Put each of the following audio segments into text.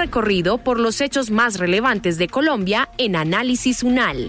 recorrido por los hechos más relevantes de Colombia en Análisis UNAL.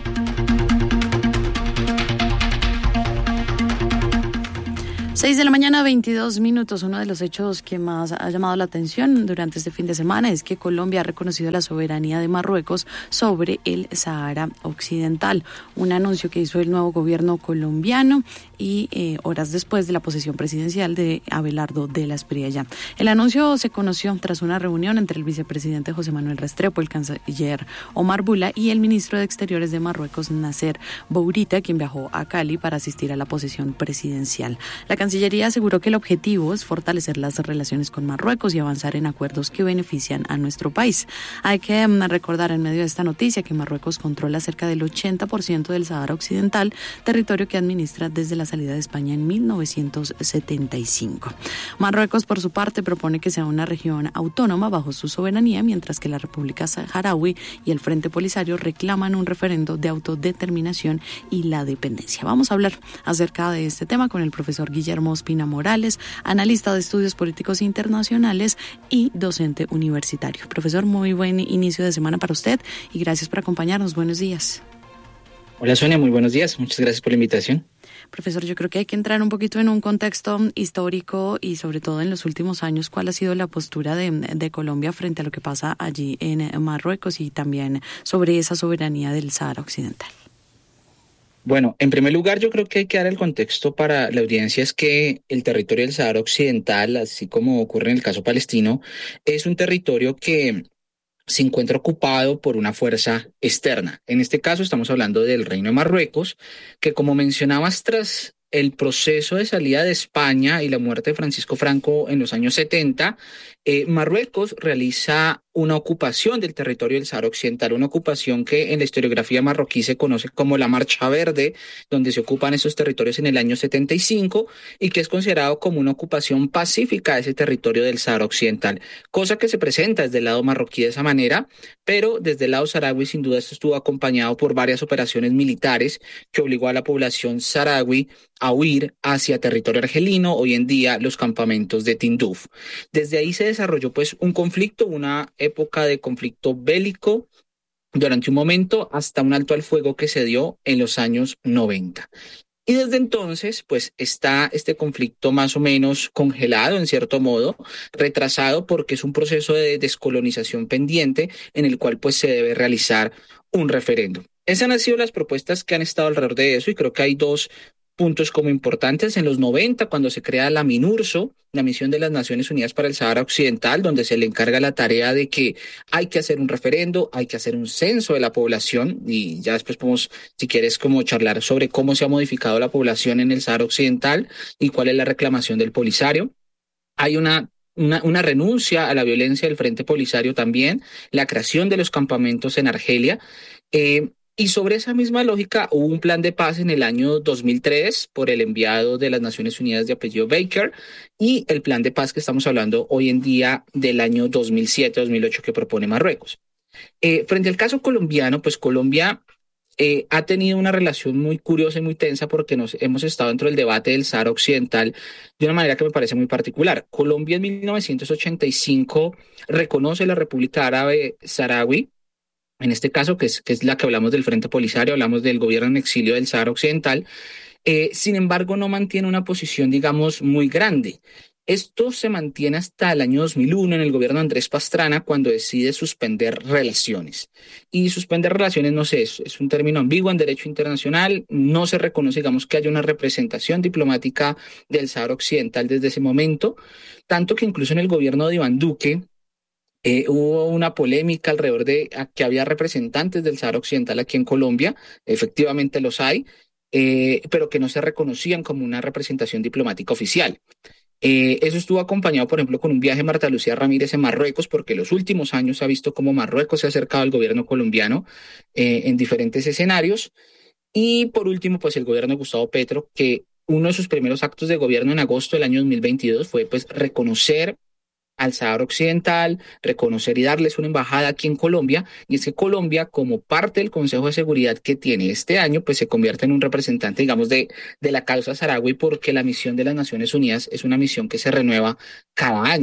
6:22 a.m. Uno de los hechos que más ha llamado la atención durante este fin de semana es que Colombia ha reconocido la soberanía de Marruecos sobre el Sahara Occidental. Un anuncio que hizo el nuevo gobierno colombiano y horas después de la posesión presidencial de Abelardo de la Espriella. El anuncio se conoció tras una reunión entre el vicepresidente José Manuel Restrepo, el canciller Omar Bula y el ministro de Exteriores de Marruecos, Nasser Bourita, quien viajó a Cali para asistir a la posesión presidencial. La Cancillería aseguró que el objetivo es fortalecer las relaciones con Marruecos y avanzar en acuerdos que benefician a nuestro país. Hay que recordar en medio de esta noticia que Marruecos controla cerca del 80% del Sahara Occidental, territorio que administra desde la salida de España en 1975. Marruecos, por su parte, propone que sea una región autónoma bajo su soberanía, mientras que la República Saharaui y el Frente Polisario reclaman un referendo de autodeterminación y la dependencia. Vamos a hablar acerca de este tema con el profesor Guillermo Ospina Morales, analista de estudios políticos internacionales y docente universitario. Profesor, muy buen inicio de semana para usted y gracias por acompañarnos. Buenos días. Hola Sonia, muy buenos días. Muchas gracias por la invitación. Profesor, yo creo que hay que entrar un poquito en un contexto histórico y sobre todo en los últimos años, ¿cuál ha sido la postura de Colombia frente a lo que pasa allí en Marruecos y también sobre esa soberanía del Sahara Occidental? Bueno, en primer lugar, yo creo que hay que dar el contexto para la audiencia, es que el territorio del Sahara Occidental, así como ocurre en el caso palestino, es un territorio que se encuentra ocupado por una fuerza externa. En este caso estamos hablando del Reino de Marruecos, que como mencionabas, tras el proceso de salida de España y la muerte de Francisco Franco en los años 70, Marruecos realiza una ocupación del territorio del Sahara Occidental, una ocupación que en la historiografía marroquí se conoce como la Marcha Verde, donde se ocupan esos territorios en el año 75 y que es considerado como una ocupación pacífica de ese territorio del Sahara Occidental, cosa que se presenta desde el lado marroquí de esa manera, pero desde el lado saharaui sin duda esto estuvo acompañado por varias operaciones militares que obligó a la población saharaui a huir hacia territorio argelino, hoy en día los campamentos de Tinduf. Desde ahí se desarrolló pues un conflicto, una época de conflicto bélico durante un momento hasta un alto al fuego que se dio en los años 90. Y desde entonces, pues está este conflicto más o menos congelado, en cierto modo, retrasado porque es un proceso de descolonización pendiente en el cual pues se debe realizar un referéndum. Esas han sido las propuestas que han estado alrededor de eso y creo que hay dos puntos como importantes. En los 90, cuando se crea la MINURSO, la Misión de las Naciones Unidas para el Sahara Occidental, donde se le encarga la tarea de que hay que hacer un referendo, hay que hacer un censo de la población y ya después podemos, si quieres, como charlar sobre cómo se ha modificado la población en el Sahara Occidental y cuál es la reclamación del Polisario. Hay una renuncia a la violencia del Frente Polisario también, la creación de los campamentos en Argelia, y sobre esa misma lógica hubo un plan de paz en el año 2003 por el enviado de las Naciones Unidas de apellido Baker y el plan de paz que estamos hablando hoy en día del año 2007-2008 que propone Marruecos. Frente al caso colombiano, pues Colombia ha tenido una relación muy curiosa y muy tensa porque hemos estado dentro del debate del Sahara Occidental de una manera que me parece muy particular. Colombia en 1985 reconoce la República Árabe Saharaui. En este caso, que es la que hablamos del Frente Polisario, hablamos del gobierno en exilio del Sahara Occidental, sin embargo no mantiene una posición, digamos, muy grande. Esto se mantiene hasta el año 2001 en el gobierno de Andrés Pastrana cuando decide suspender relaciones. Y suspender relaciones, no sé, es un término ambiguo en derecho internacional, no se reconoce, digamos, que haya una representación diplomática del Sahara Occidental desde ese momento, tanto que incluso en el gobierno de Iván Duque, hubo una polémica alrededor de que había representantes del Sahara Occidental aquí en Colombia, efectivamente los hay, pero que no se reconocían como una representación diplomática oficial. Eso estuvo acompañado, por ejemplo, con un viaje de Marta Lucía Ramírez en Marruecos, porque en los últimos años se ha visto cómo Marruecos se ha acercado al gobierno colombiano en diferentes escenarios. Y por último, pues el gobierno de Gustavo Petro, que uno de sus primeros actos de gobierno en agosto del año 2022 fue pues reconocer al Sahara Occidental, reconocer y darles una embajada aquí en Colombia, y es que Colombia, como parte del Consejo de Seguridad que tiene este año, pues se convierte en un representante, digamos, de la causa saharaui, porque la misión de las Naciones Unidas es una misión que se renueva cada año.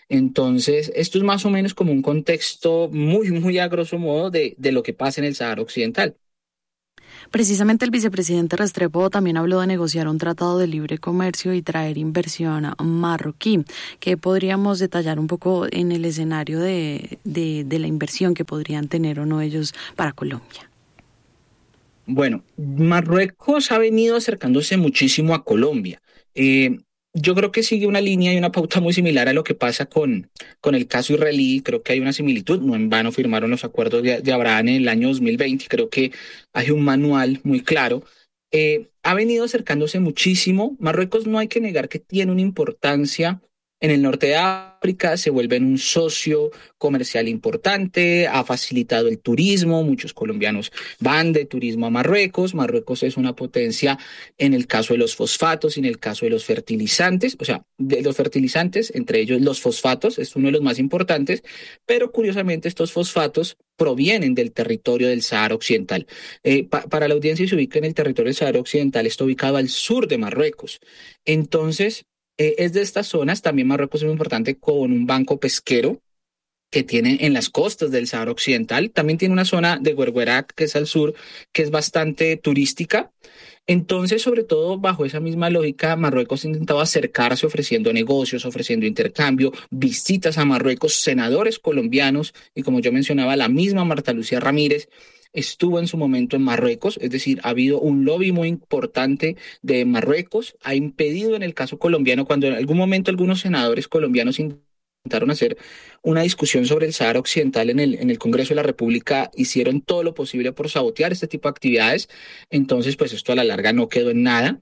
Entonces, esto es más o menos como un contexto muy, muy a grosso modo de lo que pasa en el Sahara Occidental. Precisamente el vicepresidente Restrepo también habló de negociar un tratado de libre comercio y traer inversión marroquí, que podríamos detallar un poco en el escenario de la inversión que podrían tener o no ellos para Colombia. Bueno, Marruecos ha venido acercándose muchísimo a Colombia. Yo creo que sigue una línea y una pauta muy similar a lo que pasa con el caso israelí. Creo que hay una similitud. No en vano firmaron los acuerdos de Abraham en el año 2020. Creo que hay un manual muy claro. Ha venido acercándose muchísimo. Marruecos no hay que negar que tiene una importancia en el norte de África, se vuelve un socio comercial importante, ha facilitado el turismo, muchos colombianos van de turismo a Marruecos. Marruecos es una potencia en el caso de los fosfatos y en el caso de los fertilizantes, o sea, de los fertilizantes, entre ellos los fosfatos, es uno de los más importantes, pero curiosamente estos fosfatos provienen del territorio del Sahara Occidental. Para la audiencia, se ubica en el territorio del Sahara Occidental, está ubicado al sur de Marruecos. Entonces, es de estas zonas. También Marruecos es muy importante con un banco pesquero que tiene en las costas del Sahara Occidental. También tiene una zona de Guerguerak, que es al sur, que es bastante turística. Entonces, sobre todo bajo esa misma lógica, Marruecos ha intentado acercarse ofreciendo negocios, ofreciendo intercambio, visitas a Marruecos, senadores colombianos y, como yo mencionaba, la misma Marta Lucía Ramírez estuvo en su momento en Marruecos, es decir, ha habido un lobby muy importante de Marruecos, ha impedido en el caso colombiano, cuando en algún momento algunos senadores colombianos intentaron hacer una discusión sobre el Sahara Occidental en el Congreso de la República, hicieron todo lo posible por sabotear este tipo de actividades. Entonces, pues esto a la larga no quedó en nada.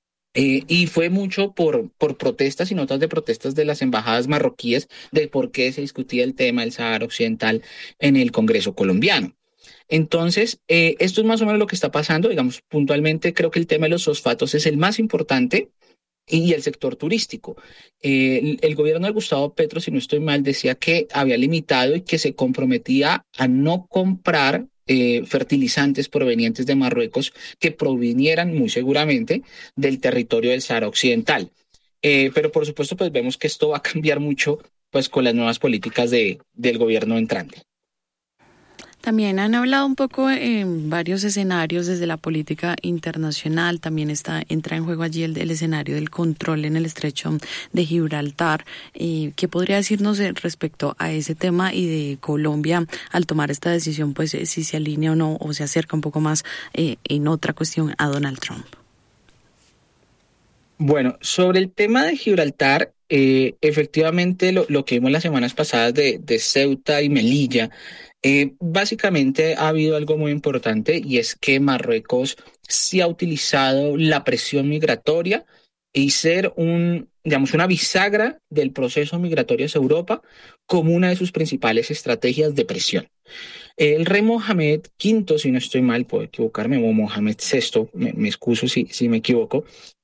Y fue mucho por protestas y notas de protestas de las embajadas marroquíes de por qué se discutía el tema del Sahara Occidental en el Congreso colombiano. Entonces, esto es más o menos lo que está pasando. Digamos, puntualmente creo que el tema de los fosfatos es el más importante y el sector turístico. El gobierno de Gustavo Petro, si no estoy mal, decía que había limitado y que se comprometía a no comprar fertilizantes provenientes de Marruecos que provinieran muy seguramente del territorio del Sahara Occidental. Pero por supuesto, pues vemos que esto va a cambiar mucho pues con las nuevas políticas del gobierno entrante. También han hablado un poco en varios escenarios desde la política internacional. También entra en juego allí el escenario del control en el estrecho de Gibraltar. ¿Qué podría decirnos respecto a ese tema y de Colombia al tomar esta decisión, pues si se alinea o no, o se acerca un poco más en otra cuestión a Donald Trump? Bueno, sobre el tema de Gibraltar, efectivamente lo que vimos las semanas pasadas de Ceuta y Melilla, básicamente ha habido algo muy importante y es que Marruecos sí ha utilizado la presión migratoria y ser digamos, una bisagra del proceso migratorio hacia Europa como una de sus principales estrategias de presión. El rey Mohamed V, si no estoy mal, puedo equivocarme, o Mohamed VI, me excuso si me equivoco,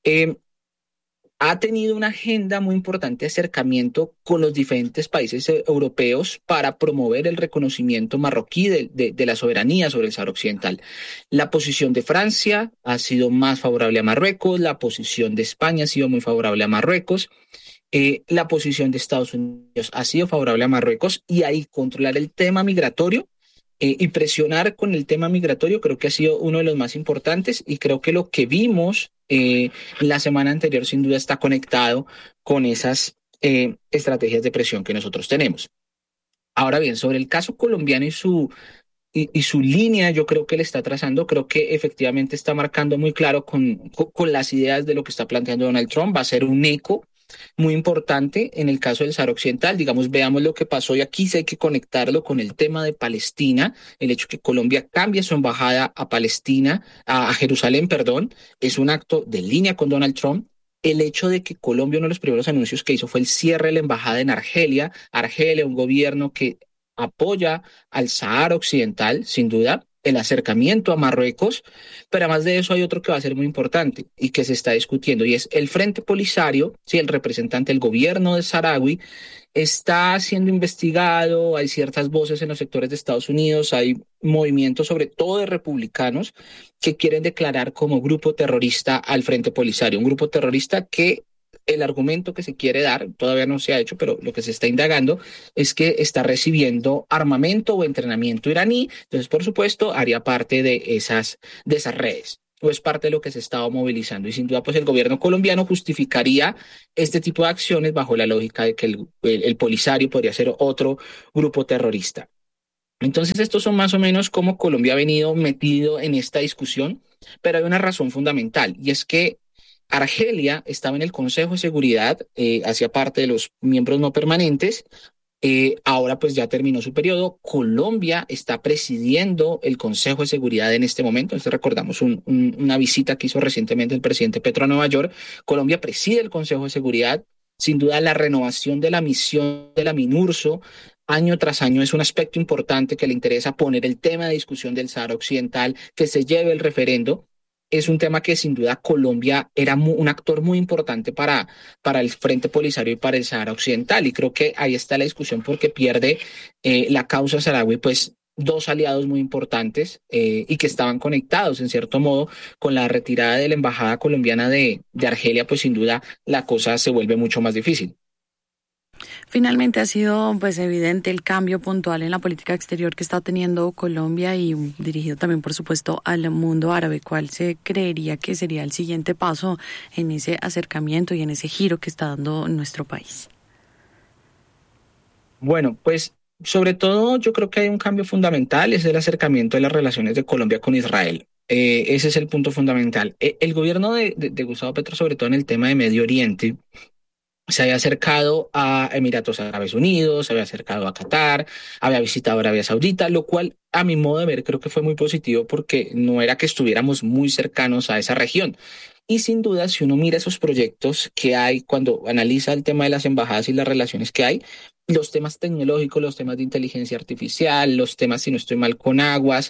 ha tenido una agenda muy importante de acercamiento con los diferentes países europeos para promover el reconocimiento marroquí de la soberanía sobre el Sahara Occidental. La posición de Francia ha sido más favorable a Marruecos, la posición de España ha sido muy favorable a Marruecos, la posición de Estados Unidos ha sido favorable a Marruecos, y ahí controlar el tema migratorio y presionar con el tema migratorio creo que ha sido uno de los más importantes, y creo que lo que vimos la semana anterior sin duda está conectado con esas estrategias de presión que nosotros tenemos. Ahora bien, sobre el caso colombiano y su línea, yo creo que le está trazando, creo que efectivamente está marcando muy claro con las ideas de lo que está planteando Donald Trump. Va a ser un eco muy importante en el caso del Sahara Occidental. Digamos, veamos lo que pasó, y aquí sí hay que conectarlo con el tema de Palestina. El hecho que Colombia cambie su embajada a Palestina, a Jerusalén, perdón, es un acto de línea con Donald Trump. El hecho de que Colombia, uno de los primeros anuncios que hizo fue el cierre de la embajada en Argelia. Argelia, un gobierno que apoya al Sahara Occidental, sin duda, el acercamiento a Marruecos, pero además de eso hay otro que va a ser muy importante y que se está discutiendo, y es el Frente Polisario. Sí, el representante del gobierno de Saharaui está siendo investigado, hay ciertas voces en los sectores de Estados Unidos, hay movimientos sobre todo de republicanos que quieren declarar como grupo terrorista al Frente Polisario, un grupo terrorista que el argumento que se quiere dar, todavía no se ha hecho, pero lo que se está indagando es que está recibiendo armamento o entrenamiento iraní, entonces por supuesto haría parte de esas redes, o es parte de lo que se estaba movilizando, y sin duda pues el gobierno colombiano justificaría este tipo de acciones bajo la lógica de que el Polisario podría ser otro grupo terrorista. Entonces estos son más o menos cómo Colombia ha venido metido en esta discusión, pero hay una razón fundamental, y es que Argelia estaba en el Consejo de Seguridad, hacía parte de los miembros no permanentes. Ahora pues ya terminó su periodo. Colombia está presidiendo el Consejo de Seguridad en este momento. Entonces recordamos una visita que hizo recientemente el presidente Petro a Nueva York. Colombia preside el Consejo de Seguridad. Sin duda la renovación de la misión de la MINURSO año tras año es un aspecto importante que le interesa poner el tema de discusión del Sahara Occidental, que se lleve el referendo. Es un tema que sin duda Colombia era un actor muy importante para el Frente Polisario y para el Sahara Occidental, y creo que ahí está la discusión porque pierde la causa saharaui pues dos aliados muy importantes y que estaban conectados en cierto modo con la retirada de la embajada colombiana de Argelia, pues sin duda la cosa se vuelve mucho más difícil. Finalmente ha sido pues evidente el cambio puntual en la política exterior que está teniendo Colombia y dirigido también por supuesto al mundo árabe. ¿Cuál se creería que sería el siguiente paso en ese acercamiento y en ese giro que está dando nuestro país? Bueno, pues sobre todo yo creo que hay un cambio fundamental, es el acercamiento de las relaciones de Colombia con Israel. Ese es el punto fundamental. El gobierno de Gustavo Petro, sobre todo en el tema de Medio Oriente, se había acercado a Emiratos Árabes Unidos, se había acercado a Qatar, había visitado Arabia Saudita, lo cual a mi modo de ver creo que fue muy positivo porque no era que estuviéramos muy cercanos a esa región. Y sin duda, si uno mira esos proyectos que hay, cuando analiza el tema de las embajadas y las relaciones que hay, los temas tecnológicos, los temas de inteligencia artificial, los temas, si no estoy mal, con aguas,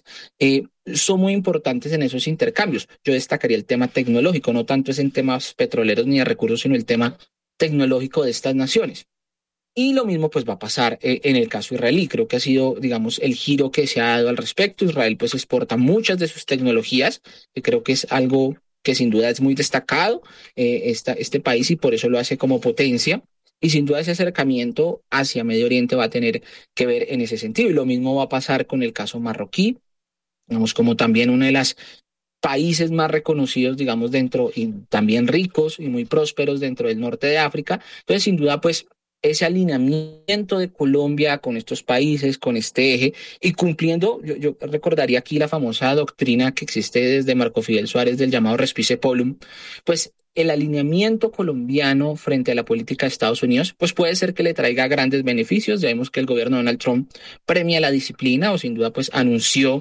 son muy importantes en esos intercambios. Yo destacaría el tema tecnológico, no tanto es en temas petroleros ni de recursos, sino el tema tecnológico de estas naciones. Y lo mismo pues va a pasar en el caso israelí. Creo que ha sido, digamos, el giro que se ha dado al respecto. Israel pues exporta muchas de sus tecnologías, que creo que es algo que sin duda es muy destacado este país, y por eso lo hace como potencia. Y sin duda ese acercamiento hacia Medio Oriente va a tener que ver en ese sentido. Y lo mismo va a pasar con el caso marroquí, digamos, como también una de las países más reconocidos, digamos, dentro y también ricos y muy prósperos dentro del norte de África. Entonces, sin duda, pues, ese alineamiento de Colombia con estos países, con este eje, y cumpliendo, yo recordaría aquí la famosa doctrina que existe desde Marco Fidel Suárez del llamado Respice Pollum, pues el alineamiento colombiano frente a la política de Estados Unidos, pues puede ser que le traiga grandes beneficios. Ya vemos que el gobierno de Donald Trump premia la disciplina, o sin duda, pues, anunció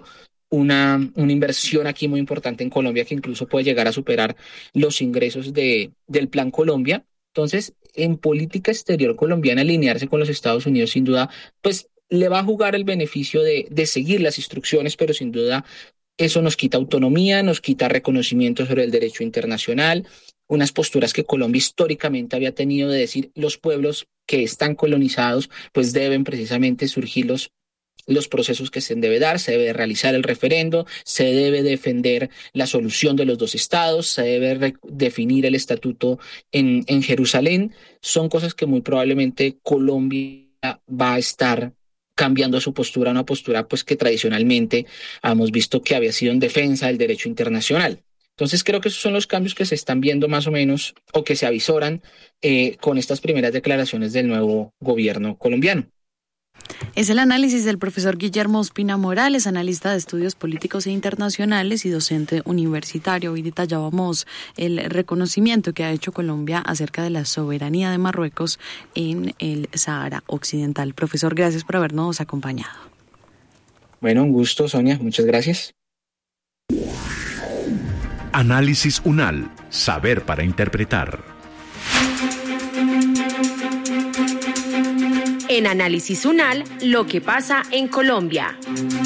una inversión aquí muy importante en Colombia que incluso puede llegar a superar los ingresos del Plan Colombia. Entonces, en política exterior colombiana, alinearse con los Estados Unidos, sin duda, pues le va a jugar el beneficio de seguir las instrucciones, pero sin duda eso nos quita autonomía, nos quita reconocimiento sobre el derecho internacional, unas posturas que Colombia históricamente había tenido de decir los pueblos que están colonizados, pues deben precisamente surgir los procesos que se debe dar, se debe realizar el referendo, se debe defender la solución de los dos estados, se debe definir el estatuto en Jerusalén. Son cosas que muy probablemente Colombia va a estar cambiando su postura, una postura pues que tradicionalmente hemos visto que había sido en defensa del derecho internacional. Entonces creo que esos son los cambios que se están viendo más o menos o que se avisoran con estas primeras declaraciones del nuevo gobierno colombiano. Es el análisis del profesor Guillermo Ospina Morales, analista de estudios políticos e internacionales y docente universitario. Hoy detallábamos el reconocimiento que ha hecho Colombia acerca de la soberanía de Marruecos en el Sahara Occidental. Profesor, gracias por habernos acompañado. Bueno, un gusto, Sonia. Muchas gracias. Análisis UNAL. Saber para interpretar. En Análisis UNAL, lo que pasa en Colombia.